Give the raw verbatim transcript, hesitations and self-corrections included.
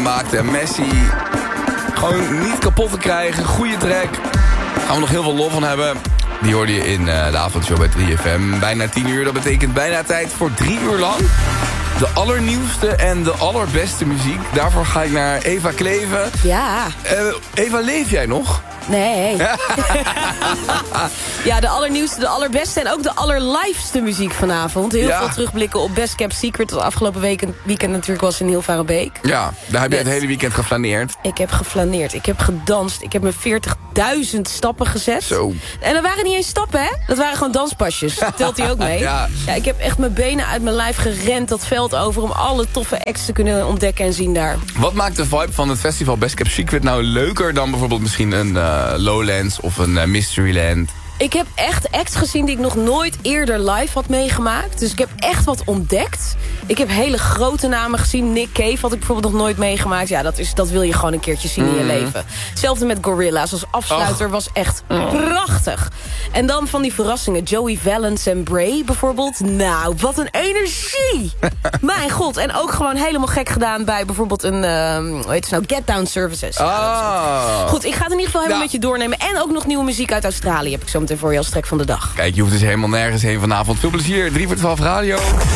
gemaakt. En Messi gewoon niet kapot te krijgen. Goeie track. Gaan we nog heel veel lol van hebben. Die hoorde je in uh, de avondshow bij drie F M. Bijna tien uur, dat betekent bijna tijd voor drie uur lang. De allernieuwste en de allerbeste muziek. Daarvoor ga ik naar Eva Kleven. Ja. Uh, Eva, leef jij nog? Nee. Ja, de allernieuwste, de allerbeste en ook de allerliveste muziek vanavond. Heel ja. veel terugblikken op Best Kept Secret. Dat afgelopen weekend, weekend natuurlijk was in Hilvarenbeek. Ja, daar heb je het hele weekend geflaneerd. Ik heb geflaneerd, ik heb gedanst, ik heb mijn veertigduizend stappen gezet. Zo. En dat waren niet eens stappen, hè? Dat waren gewoon danspasjes. Telt hij ook mee? Ja. Ja, ik heb echt mijn benen uit mijn lijf gerend dat veld over om alle toffe acts te kunnen ontdekken en zien daar. Wat maakt de vibe van het festival Best Kept Secret nou leuker dan bijvoorbeeld misschien een uh, Lowlands of een uh, Mysteryland? Ik heb echt acts gezien die ik nog nooit eerder live had meegemaakt. Dus ik heb echt wat ontdekt. Ik heb hele grote namen gezien. Nick Cave had ik bijvoorbeeld nog nooit meegemaakt. Ja, dat, is, dat wil je gewoon een keertje zien mm. in je leven. Hetzelfde met Gorillaz als afsluiter. Och. Was echt oh. prachtig. En dan van die verrassingen. Joey Valence en Bray bijvoorbeeld. Nou, wat een energie. Mijn god. En ook gewoon helemaal gek gedaan bij bijvoorbeeld een... Uh, hoe heet het nou? Get Down Services. Oh. Ja, goed, ik ga het in ieder geval helemaal ja. met je doornemen. En ook nog nieuwe muziek uit Australië heb ik zo meteen voor je als trek van de dag. Kijk, je hoeft dus helemaal nergens heen vanavond. Veel plezier. drie voor twaalf radio.